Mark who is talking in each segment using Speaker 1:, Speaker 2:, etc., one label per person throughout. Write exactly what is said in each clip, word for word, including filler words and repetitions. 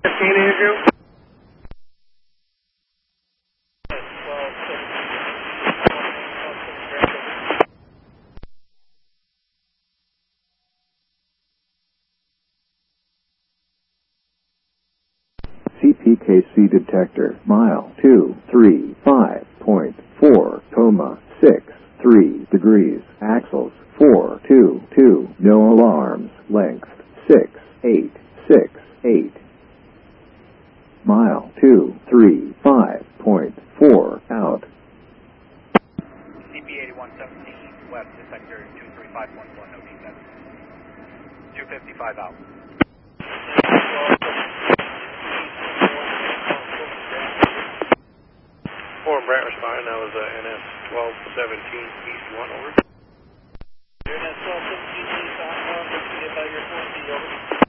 Speaker 1: fifteen, Andrew?
Speaker 2: C P K C detector, mile two three five point four, coma six three degrees, axles four two two, no alarms, length six eight six eight. Mile two three five point four, out.
Speaker 3: C P eighty-one seventeen, west, detector two three five point one, no defect. two fifty-five out.
Speaker 1: Four Brant responding, that was uh, N S twelve seventeen, east one, over.
Speaker 3: N S twelve seventeen, east on one, let's get by your twenty, over.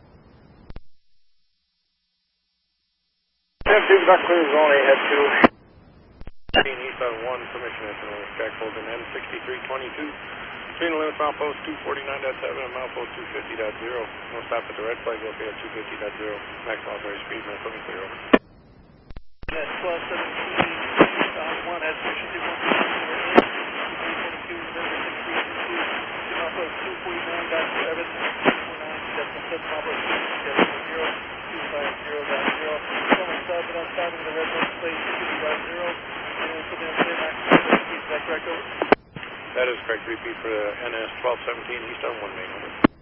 Speaker 1: F two, back clear zone, A head two. East on one, permission estimated, track holding N sixty-three twenty-two. Between the limits, mile post two forty-nine point seven and mile post two fifty point zero. No stop at the red flag, located at two fifty point zero. Maximum authorized speed, minutes, let me clear, over.
Speaker 3: N S twelve seventeen, east on one, has efficiency one two two, twenty-two, November six three two two. Mile post two forty-nine point seven, two forty-nine, decimal seven, mile post two fifty point zero, two five zero point zero. Someone stopped it on stopping the red light plate two fifty point zero. And put in clear maximum authorized speed, is that correct, over?
Speaker 1: That is correct. Repeat for the N S twelve seventeen, east on one main, over.